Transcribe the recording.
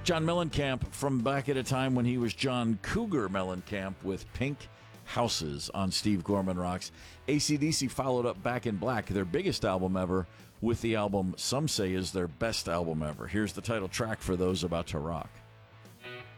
John Mellencamp from back at a time when he was John Cougar Mellencamp with Pink Houses on Steve Gorman Rocks. AC/DC followed up Back in Black, their biggest album ever, with the album some say is their best album ever. Here's the title track for those about to rock.